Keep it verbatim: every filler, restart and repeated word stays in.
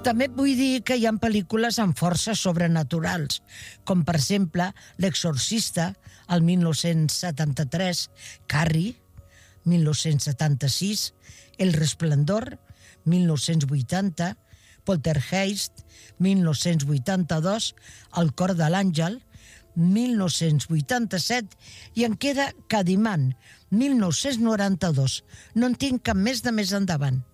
També et vull dir que hi ha pel·lícules amb forces sobrenaturals, com per exemple L'Exorcista, el mil nou-cents setanta-tres, Carrie, mil nou-cents setanta-sis, El Resplendor, mil nou-cents vuitanta, Poltergeist, mil nou-cents vuitanta-dos, El cor de l'àngel, mil nou-cents vuitanta-set, i en queda Candyman, mil nou-cents noranta-dos. No en tinc cap més de més endavant.